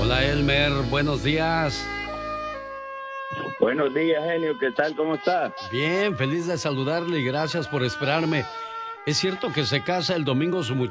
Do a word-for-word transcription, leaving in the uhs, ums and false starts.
Hola Elmer, buenos días. Buenos días, genio, ¿qué tal? ¿Cómo estás? Bien, feliz de saludarle y gracias por esperarme. ¿Es cierto que se casa el domingo su